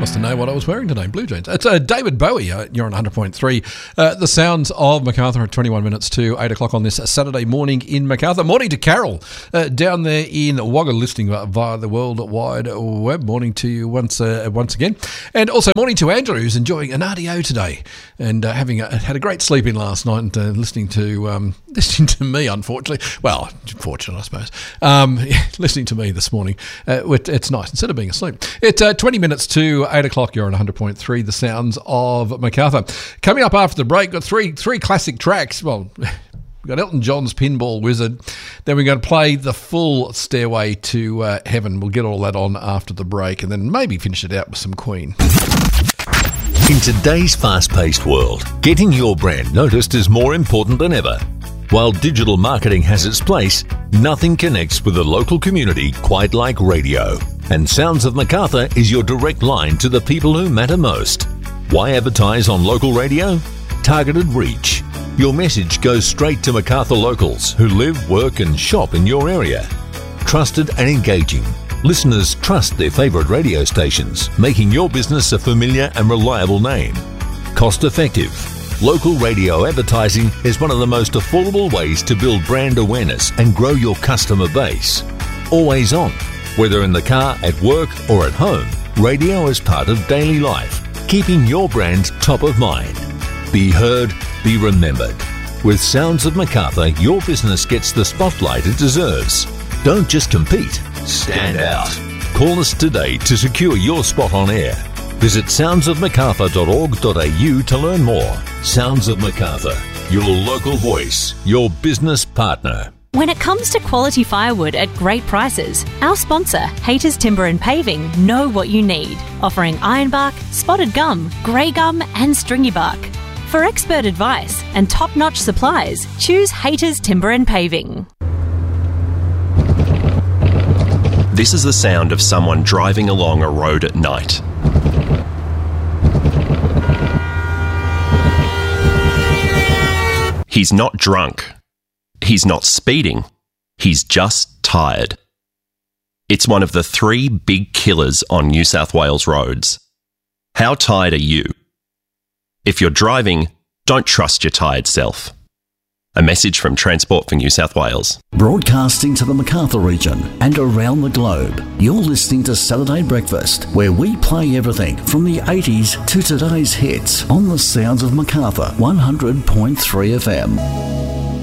promised to know what I was wearing today. Blue jeans. It's David Bowie. You're on 100.3. The sounds of Macarthur at 21 minutes to 8 o'clock on this Saturday morning in Macarthur. Morning to Carol down there in Wagga, listening via the World Wide Web. Morning to you once again. And also morning to Andrew, who's enjoying an RDO today and had a great sleep in last night and listening to me, unfortunately. Well, fortunate, I suppose. Listening to me this morning. It's nice instead of being asleep. It's 20 minutes to 8 o'clock. You're on 100.3, the sounds of Macarthur. Coming up after the break, got three classic tracks. Well, we've got Elton John's Pinball Wizard. Then we're going to play the full Stairway to Heaven. We'll get all that on after the break and then maybe finish it out with some Queen. In today's fast-paced world, getting your brand noticed is more important than ever. While digital marketing has its place, nothing connects with the local community quite like radio. And Sounds of Macarthur is your direct line to the people who matter most. Why advertise on local radio? Targeted reach. Your message goes straight to Macarthur locals who live, work and shop in your area. Trusted and engaging. Listeners trust their favourite radio stations, making your business a familiar and reliable name. Cost effective. Local radio advertising is one of the most affordable ways to build brand awareness and grow your customer base. Always on. Whether in the car, at work or at home, radio is part of daily life, keeping your brand top of mind. Be heard, be remembered. With Sounds of Macarthur, your business gets the spotlight it deserves. Don't just compete, stand out. Call us today to secure your spot on air. Visit soundsofmacarthur.org.au to learn more. Sounds of Macarthur, your local voice, your business partner. When it comes to quality firewood at great prices, our sponsor, Haters Timber and Paving, know what you need, offering ironbark, spotted gum, grey gum and stringy bark. For expert advice and top-notch supplies, choose Haters Timber and Paving. This is the sound of someone driving along a road at night. He's not drunk. He's not speeding. He's just tired. It's one of the 3 big killers on New South Wales roads. How tired are you? If you're driving, don't trust your tired self. A message from Transport for New South Wales. Broadcasting to the Macarthur region and around the globe, you're listening to Saturday Breakfast, where we play everything from the 80s to today's hits on the Sounds of Macarthur, 100.3 FM.